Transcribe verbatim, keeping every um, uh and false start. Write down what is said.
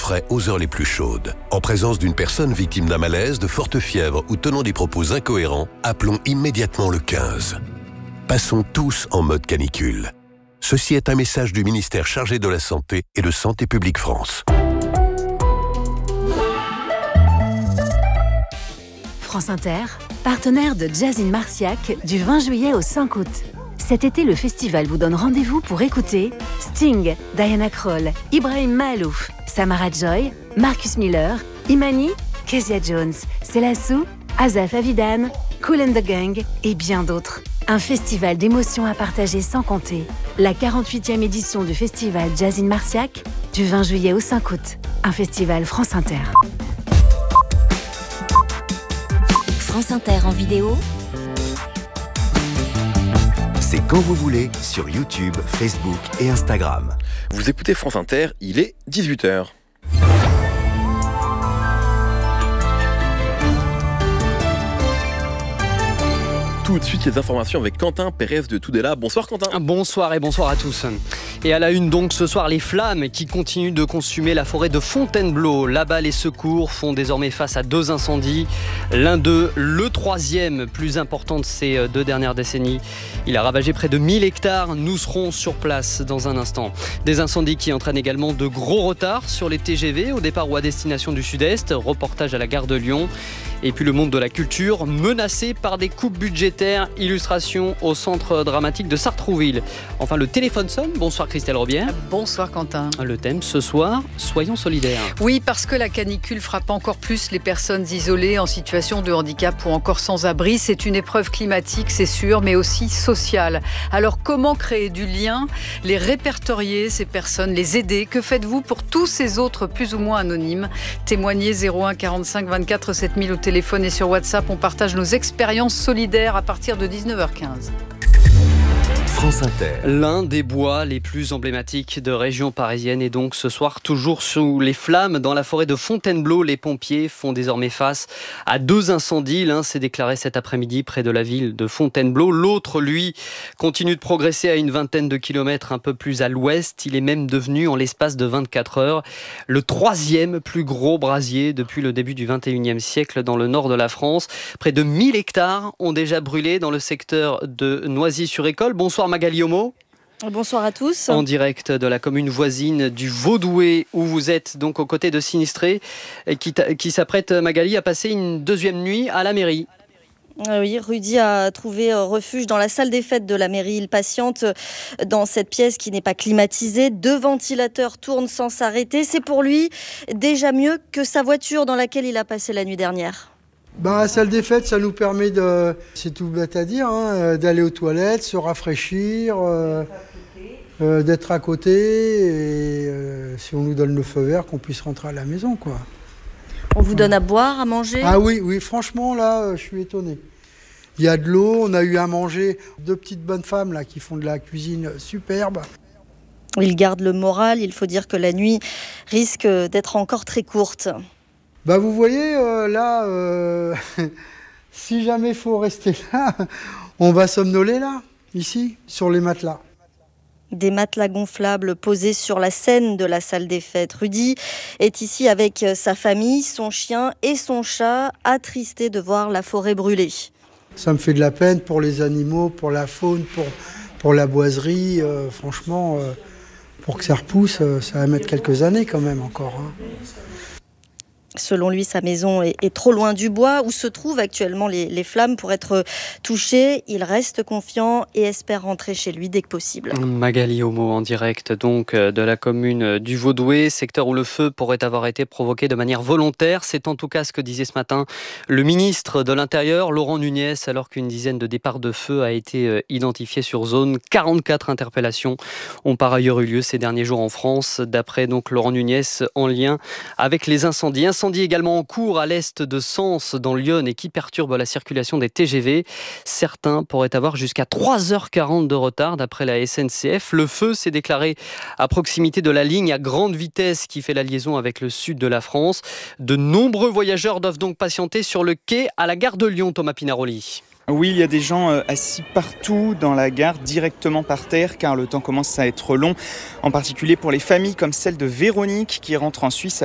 frais aux heures les plus chaudes. En présence d'une personne victime d'un malaise, de forte fièvre ou tenant des propos incohérents, appelons immédiatement le quinze. Passons tous en mode canicule. Ceci est un message du ministère chargé de la Santé et de Santé publique France. France Inter, partenaire de Jazz in Marciac du vingt juillet au cinq août. Cet été, le festival vous donne rendez-vous pour écouter Sting, Diana Krall, Ibrahim Mahalouf, Samara Joy, Marcus Miller, Imani, Kezia Jones, Selassou, Asaf Avidan, Kool and the Gang et bien d'autres. Un festival d'émotions à partager sans compter. La quarante-huitième édition du festival Jazz in Marciac du vingt juillet au cinq août. Un festival France Inter. France Inter en vidéo. C'est quand vous voulez sur YouTube, Facebook et Instagram. Vous écoutez France Inter, il est dix-huit heures. Tout de suite les informations avec Quentin Pérez de Tudela. Bonsoir Quentin. Bonsoir et bonsoir à tous. Et à la une donc ce soir, les flammes qui continuent de consumer la forêt de Fontainebleau. Là-bas, les secours font désormais face à deux incendies. L'un d'eux, le troisième plus important de ces deux dernières décennies. Il a ravagé près de mille hectares. Nous serons sur place dans un instant. Des incendies qui entraînent également de gros retards sur les T G V au départ ou à destination du Sud-Est. Reportage à la gare de Lyon. Et puis le monde de la culture, menacé par des coupes budgétaires, illustration au centre dramatique de Sartrouville. Enfin, le téléphone sonne. Bonsoir Christelle Robière. Bonsoir Quentin. Le thème ce soir, soyons solidaires. Oui, parce que la canicule frappe encore plus les personnes isolées en situation de handicap ou encore sans abri. C'est une épreuve climatique, c'est sûr, mais aussi sociale. Alors comment créer du lien, les répertorier, ces personnes, les aider? Que faites-vous pour tous ces autres plus ou moins anonymes? Témoignez zéro un quarante-cinq vingt-quatre sept mille au téléphone et sur WhatsApp. On partage nos expériences solidaires à partir de dix-neuf heures quinze. France Inter. L'un des bois les plus emblématiques de région parisienne est donc ce soir toujours sous les flammes. Dans la forêt de Fontainebleau, les pompiers font désormais face à deux incendies. L'un s'est déclaré cet après-midi près de la ville de Fontainebleau. L'autre, lui, continue de progresser à une vingtaine de kilomètres un peu plus à l'ouest. Il est même devenu, en l'espace de vingt-quatre heures, le troisième plus gros brasier depuis le début du vingt et unième siècle dans le nord de la France. Près de mille hectares ont déjà brûlé dans le secteur de Noisy-sur-École. Bonsoir Magali Homo. Bonsoir à tous. En direct de la commune voisine du Vaudoué, où vous êtes donc aux côtés de sinistrés qui, qui s'apprêtent, Magali, à passer une deuxième nuit à la mairie. Oui, Rudy a trouvé refuge dans la salle des fêtes de la mairie. Il patiente dans cette pièce qui n'est pas climatisée. Deux ventilateurs tournent sans s'arrêter. C'est pour lui déjà mieux que sa voiture dans laquelle il a passé la nuit dernière. Bah, la salle des fêtes, ça nous permet de, c'est tout bête à dire, hein, d'aller aux toilettes, se rafraîchir, euh, euh, d'être à côté et euh, si on nous donne le feu vert, qu'on puisse rentrer à la maison, quoi. On vous donne à boire, à manger? Ah oui, oui, franchement, là, je suis étonné. Il y a de l'eau, on a eu à manger, deux petites bonnes femmes là qui font de la cuisine superbe. Il garde le moral, il faut dire que la nuit risque d'être encore très courte. Bah vous voyez, euh, là, euh, si jamais il faut rester là, on va somnoler là, ici, sur les matelas. Des matelas gonflables posés sur la scène de la salle des fêtes. Rudy est ici avec sa famille, son chien et son chat, attristés de voir la forêt brûler. Ça me fait de la peine pour les animaux, pour la faune, pour, pour la boiserie. Euh, franchement, euh, pour que ça repousse, euh, ça va mettre quelques années quand même encore, hein. Selon lui, sa maison est, est trop loin du bois où se trouvent actuellement les, les flammes pour être touchées. Il reste confiant et espère rentrer chez lui dès que possible. Magali Homo en direct donc de la commune du Vaudoué, secteur où le feu pourrait avoir été provoqué de manière volontaire. C'est en tout cas ce que disait ce matin le ministre de l'Intérieur, Laurent Nunez, alors qu'une dizaine de départs de feu a été identifiée sur zone. quarante-quatre interpellations ont par ailleurs eu lieu ces derniers jours en France, d'après donc Laurent Nunez, en lien avec les incendies. Incendie également en cours à l'est de Sens, dans l'Yonne, et qui perturbe la circulation des T G V. Certains pourraient avoir jusqu'à trois heures quarante de retard, d'après la S N C F. Le feu s'est déclaré à proximité de la ligne à grande vitesse qui fait la liaison avec le sud de la France. De nombreux voyageurs doivent donc patienter sur le quai à la gare de Lyon, Thomas Pinaroli. Oui, il y a des gens assis partout dans la gare, directement par terre, car le temps commence à être long, en particulier pour les familles comme celle de Véronique qui rentre en Suisse